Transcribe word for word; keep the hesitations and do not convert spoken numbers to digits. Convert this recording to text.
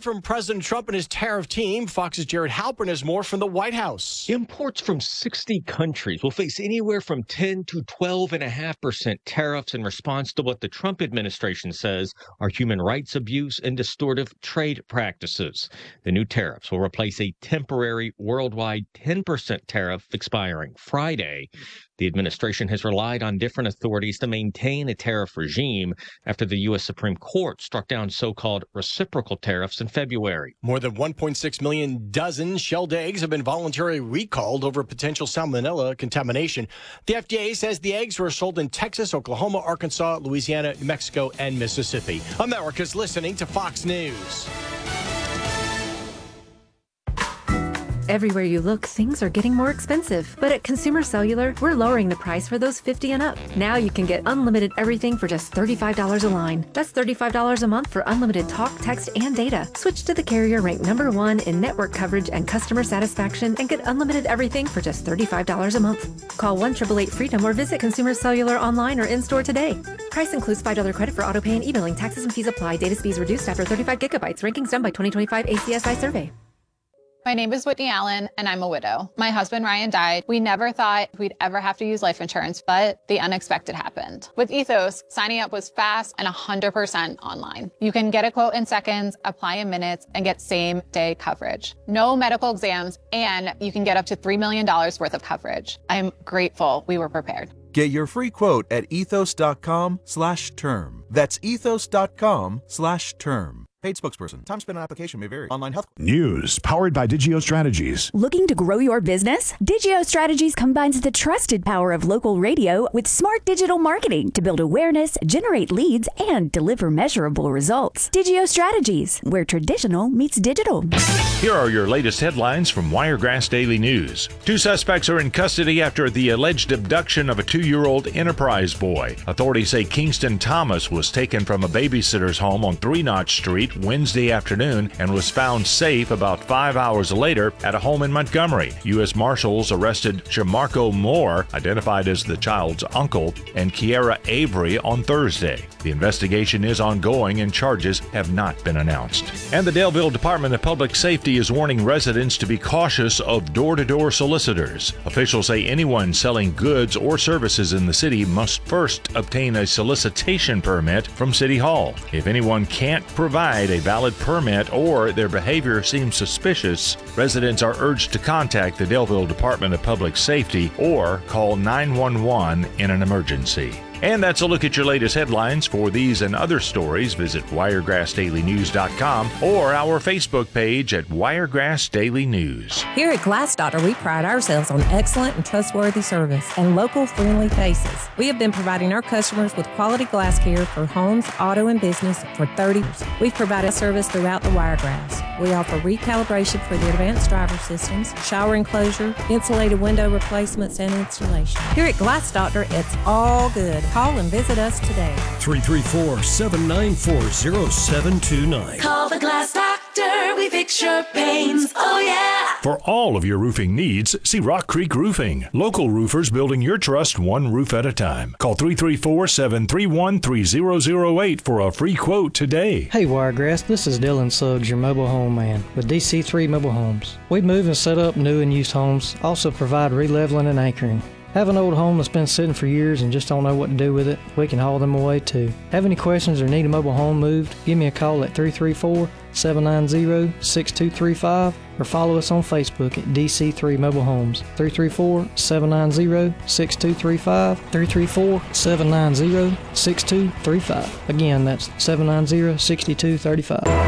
from President Trump and his tariff team. Fox's Jared Halpern has more from the White House. Imports from sixty countries will face anywhere from ten to twelve point five percent tariffs in response to what the Trump administration says are human rights abuse and distortive trade practices. The new tariffs will replace a temporary worldwide ten percent tariff expiring Friday. The administration has relied on different authorities to maintain a tariff regime after the U S Supreme Court struck down so-called reciprocal tariffs in February. More than one point six million dozen shelled eggs have been voluntarily recalled over potential salmonella contamination. The F D A says the eggs were sold in Texas, Oklahoma, Arkansas, Louisiana, New Mexico, and Mississippi. America's listening to Fox News. Everywhere you look, things are getting more expensive. But at Consumer Cellular, we're lowering the price for those fifty and up. Now you can get unlimited everything for just thirty-five dollars a line. That's thirty-five dollars a month for unlimited talk, text, and data. Switch to the carrier ranked number one in network coverage and customer satisfaction and get unlimited everything for just thirty-five dollars a month. Call one eight eight eight freedom or visit Consumer Cellular online or in-store today. Price includes five dollars credit for autopay and e-billing. Taxes and fees apply. Data speeds reduced after thirty-five gigabytes. Rankings done by twenty twenty-five A C S I survey. My name is Whitney Allen, and I'm a widow. My husband, Ryan, died. We never thought we'd ever have to use life insurance, but the unexpected happened. With Ethos, signing up was fast and one hundred percent online. You can get a quote in seconds, apply in minutes, and get same-day coverage. No medical exams, and you can get up to three million dollars worth of coverage. I'm grateful we were prepared. Get your free quote at ethos.com slash term. That's ethos.com slash term. Paid spokesperson. Time spent on application may vary. Online health. News powered by Digio Strategies. Looking to grow your business? Digio Strategies combines the trusted power of local radio with smart digital marketing to build awareness, generate leads, and deliver measurable results. Digio Strategies, where traditional meets digital. Here are your latest headlines from Wiregrass Daily News. Two suspects are in custody after the alleged abduction of a two-year-old Enterprise boy. Authorities say Kingston Thomas was taken from a babysitter's home on Three Notch Street Wednesday afternoon and was found safe about five hours later at a home in Montgomery. U S Marshals arrested Shamarco Moore, identified as the child's uncle, and Kiara Avery on Thursday. The investigation is ongoing and charges have not been announced. And the Daleville Department of Public Safety is warning residents to be cautious of door-to-door solicitors. Officials say anyone selling goods or services in the city must first obtain a solicitation permit from City Hall. If anyone can't provide a valid permit or their behavior seems suspicious, residents are urged to contact the Daleville Department of Public Safety or call nine one one in an emergency. And that's a look at your latest headlines. For these and other stories, visit wiregrass daily news dot com or our Facebook page at Wiregrass Daily News. Here at GlassDoctor, we pride ourselves on excellent and trustworthy service and local friendly faces. We have been providing our customers with quality glass care for homes, auto, and business for thirty years. We've provided service throughout the Wiregrass. We offer recalibration for the advanced driver systems, shower enclosure, insulated window replacements, and installation. Here at GlassDoctor, it's all good. Call and visit us today. three three four, seven nine four, zero seven two nine. Call the Glass Doctor. We fix your pains. Oh, yeah. For all of your roofing needs, see Rock Creek Roofing. Local roofers building your trust one roof at a time. Call three three four, seven three one, three zero zero eight for a free quote today. Hey Wiregrass, this is Dylan Suggs, your mobile home man with D C three Mobile Homes. We move and set up new and used homes, also provide releveling and anchoring. Have an old home that's been sitting for years and just don't know what to do with it? We can haul them away too. Have any questions or need a mobile home moved? Give me a call at three three four, seven nine zero, six two three five or follow us on Facebook at D C three Mobile Homes. three three four, seven nine zero, six two three five, three three four, seven nine zero, six two three five. Again, that's seven nine zero, six two three five.